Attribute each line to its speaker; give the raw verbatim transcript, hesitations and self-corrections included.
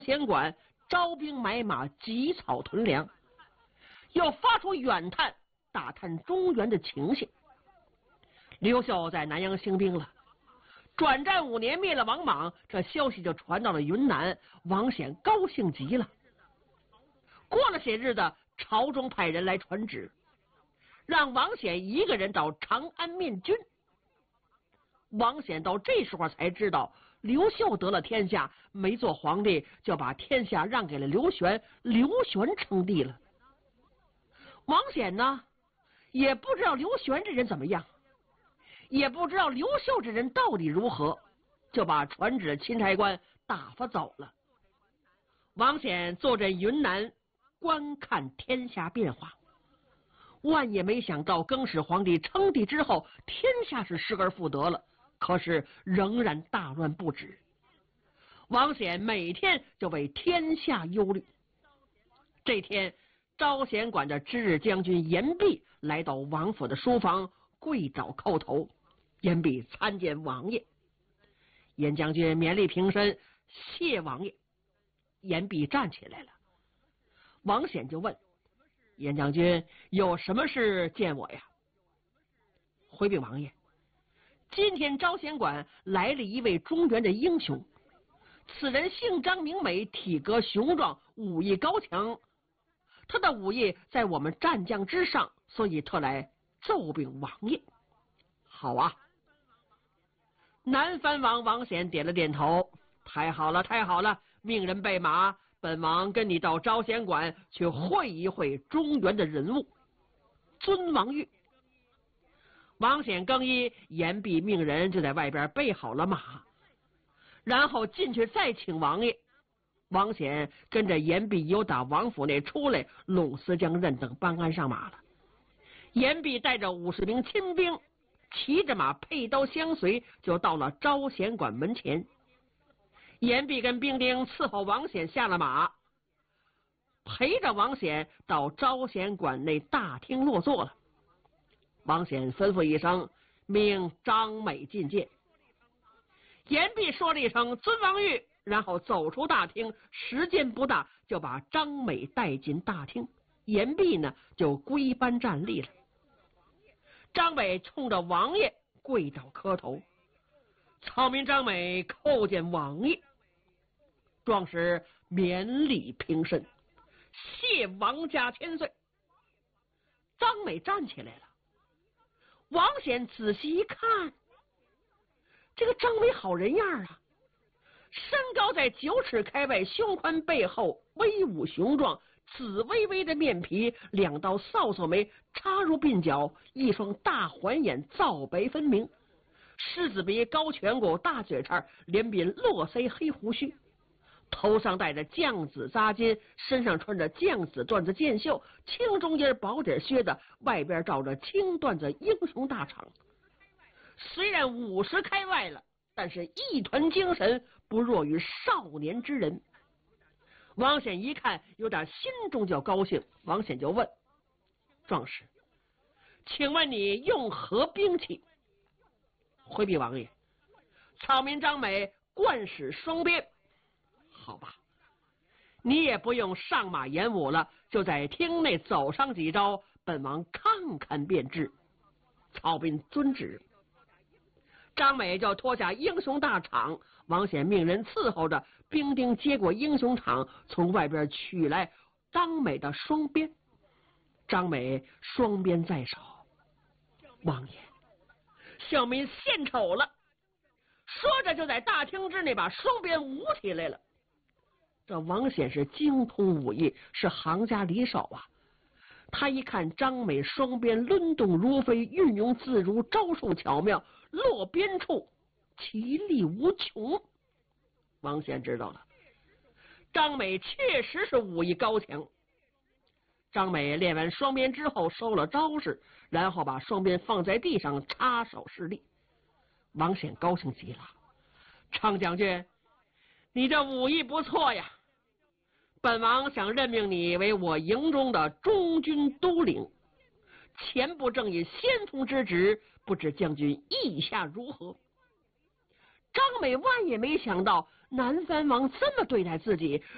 Speaker 1: 监管招兵买马，积草屯粮，要发出远探，打探中原的情形。刘秀在南阳兴兵了，转战五年灭了王莽，这消息就传到了云南，王显高兴极了。过了些日子，朝中派人来传旨，让王显一个人到长安面君。王显到这时候才知道，刘秀得了天下，没做皇帝，就把天下让给了刘玄，刘玄称帝了。王显呢，也不知道刘玄这人怎么样，也不知道刘秀这人到底如何，就把传旨的钦差官打发走了。王显坐镇云南，观看天下变化。万也没想到，更始皇帝称帝之后，天下是失而复得了，可是仍然大乱不止。王显每天就为天下忧虑。这天，招贤馆的知日将军严弼来到王府的书房，跪倒叩头。严弼参见王爷。严将军勉力平身，谢王爷。严弼站起来了。王显就问：严将军有什么事见我呀？回禀王爷，今天招贤馆来了一位中原的英雄，此人姓张名美，体格雄壮，武艺高强。他的武艺在我们战将之上，所以特来奏禀王爷。好啊。南藩王王显点了点头，太好了，太好了，命人备马，本王跟你到招贤馆去会一会中原的人物。尊王谕。王显更衣，严弼命人就在外边备好了马，然后进去再请王爷。王显跟着严弼由打王府内出来，拢司将任等搬鞍上马了。严弼带着五十名亲兵，骑着马，佩刀相随，就到了招贤馆门前。严弼跟兵丁伺候王显下了马，陪着王显到招贤馆内大厅落座了。王显吩咐一声，命张美觐见。严弼说了一声尊王谕，然后走出大厅，时间不大，就把张美带进大厅。严弼呢，就归班站立了。张美冲着王爷跪倒磕头。草民张美叩见王爷。壮士勉礼平身，谢王家千岁。张美站起来了。王显仔细一看，这个张美好人样啊，身高在九尺开外，胸宽背厚，威武雄壮，紫微微的面皮，两道扫帚眉插入鬓角，一双大环眼皂白分明，狮子鼻，高颧骨，大嘴叉，脸鬓络腮黑胡须，头上戴着绛紫扎巾，身上穿着绛紫缎子箭袖，青中间薄底靴子，外边罩着青缎子英雄大氅。虽然五十开外了，但是一团精神不弱于少年之人。王显一看，有点心中就高兴。王显就问：壮士，请问你用何兵器？回禀王爷，草民张美惯使双鞭。好吧，你也不用上马演武了，就在厅内走上几招，本王看看便知。草民遵旨。张美就脱下英雄大氅，王显命人伺候着，兵丁接过英雄氅，从外边取来张美的双鞭。张美双鞭在手。王爷，小民献丑了。说着就在大厅之内把双鞭舞起来了。这王显是精通武艺，是行家里手啊。他一看张美双鞭抡动如飞，运用自如，招数巧妙，落鞭处其力无穷。王显知道了，张美确实是武艺高强。张美练完双鞭之后收了招式，然后把双鞭放在地上，插手施力。王显高兴极了，常将军，你这武艺不错呀，本王想任命你为我营中的中军都领，前不正以先锋之职，不知将军意下如何？张美万也没想到南藩王这么对待自己，